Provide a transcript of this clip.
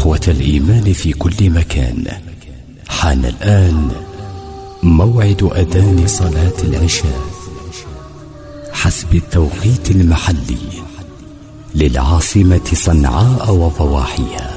إخوة الإيمان في كل مكان، حان الآن موعد أذان صلاة العشاء حسب التوقيت المحلي للعاصمة صنعاء وضواحيها.